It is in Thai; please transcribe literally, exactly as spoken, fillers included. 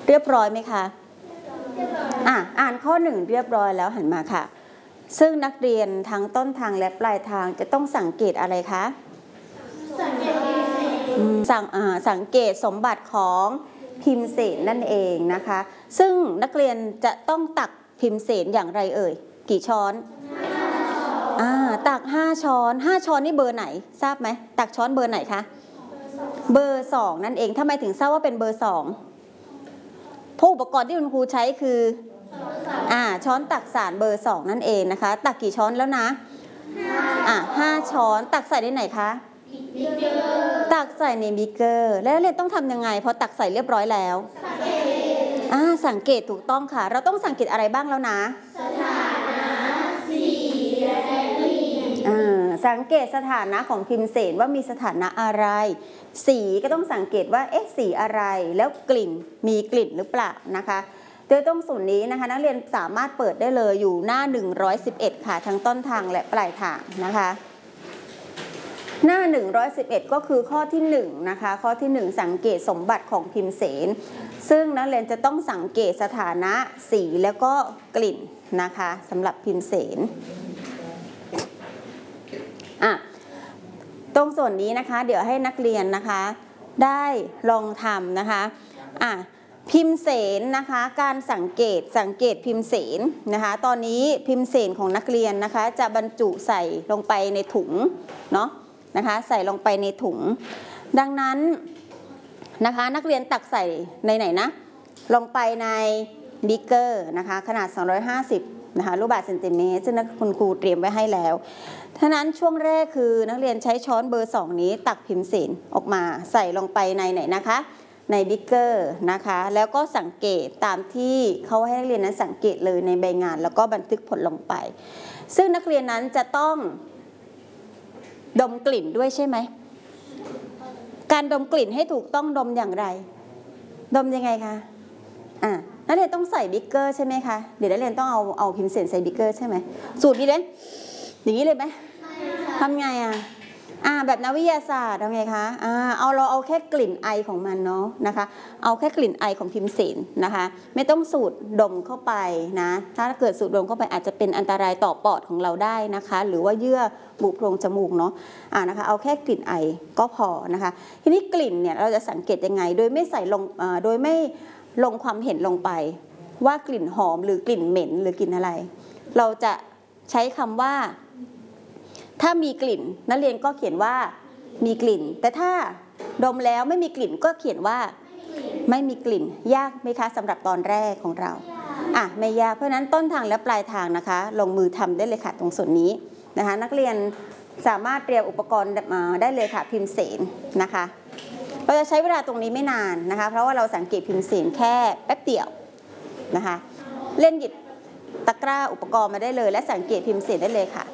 เรียบร้อยไหมคะอ่ะอ่านข้อหนึ่งเรียบร้อยแล้วหันมาค่ะซึ่งนักเรียนทั้งต้นทางและปลายทางจะต้องสังเกตอะไรคะสังเกตสังสังเกตสมบัติของพิมเสนนั่นเองนะคะซึ่งนักเรียนจะต้องตักพิมเสนอย่างไรเอ่ยกี่ช้อนอ่าตักห้าช้อนห้าช้อนนี่เบอร์ไหนทราบไหมตักช้อนเบอร์ไหนคะเบอร์สองนั่นเองทำไมถึงทราบว่าเป็นเบอร์สองผู้อุปกรณ์ที่คุณครูใช้คืออ่าช้อนตักสารเบอร์สองนั่นเองนะคะตักกี่ช้อนแล้วนะอ่าห้าช้อนตักใส่ในไหนคะตักใส่ในบิ๊กเกอร์แล้วเรียนต้องทำยังไงพอตักใส่เรียบร้อยแล้วอ่าสังเกตถูกต้องค่ะเราต้องสังเกตอะไรบ้างแล้วนะสถานะสีและกลิ่นอ่าสังเกตสถานะของพิมเสนว่ามีสถานะอะไรสีก็ต้องสังเกตว่าเอ๊ะสีอะไรแล้วกลิ่นมีกลิ่นหรือเปล่านะคะโดยตรงส่วนนี้นะคะนักเรียนสามารถเปิดได้เลยอยู่หน้าหนึ่งร้อยสิบเอ็ดค่ะทั้งต้นทางและปลายทางนะคะหน้าหนึ่งร้อยสิบเอ็ดก็คือข้อที่หนึ่งนะคะข้อที่หนึ่งสังเกตสมบัติของพิมเสนซึ่งนักเรียนจะต้องสังเกตสถานะสีแล้วก็กลิ่นนะคะสำหรับพิมเสนอ่ะตรงส่วนนี้นะคะเดี๋ยวให้นักเรียนนะคะได้ลองทำนะคะอ่ะพิมเสนนะคะการสังเกตสังเกตพิมเสนนะคะตอนนี้พิมเสนของนักเรียนนะคะจะบรรจุใส่ลงไปในถุงเนาะนะคะใส่ลงไปในถุงดังนั้นนะคะนักเรียนตักใส่ในไหนนะลงไปในบิ๊กเกอร์นะคะขนาดสองร้อยห้าสิบนะคะลูกบาศก์เซนติเมตรซึ่งคุณครูเตรียมไว้ให้แล้วฉะนั้นช่วงแรกคือนักเรียนใช้ช้อนเบอร์สองนี้ตักพิมเสนออกมาใส่ลงไปในไหนนะคะในบิ๊กเกอร์นะคะแล้วก็สังเกตตามที่เขาให้นักเรียนนั้นสังเกตเลยในใบงานแล้วก็บันทึกผลลงไปซึ่งนักเรียนนั้นจะต้องดมกลิ่นด้วยใช่ไหมการดมกลิ่นให้ถูกต้องดมอย่างไรดมยังไงคะอ่านักเรียนต้องใส่บิ๊กเกอร์ใช่ไหมคะเดี๋ยวนักเรียนต้องเอาเอาพิมเสนใส่บิ๊กเกอร์ใช่ไหมสูตรนี้เลยอย่างนี้เลยไหมทำไงอ่ะอ่าแบบนักวิทยาศาสตร์ทำไงคะอ่าเอาเราเอาแค่กลิ่นไอของมันเนาะนะคะเอาแค่กลิ่นไอของพิมเสนนะคะไม่ต้องสูดดมเข้าไปนะถ้าเกิดสูดดมเข้าไปอาจจะเป็นอันตรายต่อปอดของเราได้นะคะหรือว่าเยื่อบุโพรงจมูกเนาะอ่านะคะเอาแค่กลิ่นไอก็พอนะคะทีนี้กลิ่นเนี่ยเราจะสังเกตยังไงโดยไม่ใส่ลงอ่าโดยไม่ลงความเห็นลงไปว่ากลิ่นหอมหรือกลิ่นเหม็นหรือกลิ่นอะไรเราจะใช้คำว่าถ้ามีกลิ่นนักเรียนก็เขียนว่ามีกลิ่นแต่ถ้าดมแล้วไม่มีกลิ่นก็เขียนว่าไม่มีกลิ่นยากไหมคะสำหรับตอนแรกของเราอ่ะไม่ยากเพราะนั้นต้นทางและปลายทางนะคะลงมือทำได้เลยค่ะตรงส่วนนี้นะคะนักเรียนสามารถเตรียมอุปกรณ์มาได้เลยค่ะพิมเสนนะคะเราจะใช้เวลาตรงนี้ไม่นานนะคะเพราะว่าเราสังเกตพิมเสนแค่แป๊บเดียวนะคะเล่นหยิบตะกร้าอุปกรณ์มาได้เลยและสังเกตพิมเสนได้เลยค่ะ